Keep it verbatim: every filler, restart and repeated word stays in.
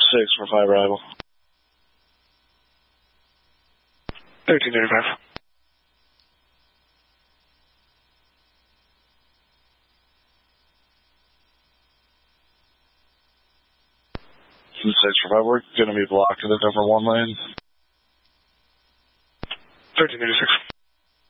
six for five arrival. thirteen thirty-five. six for five, we're going to be blocked in the number one lane. thirteen thirty-six.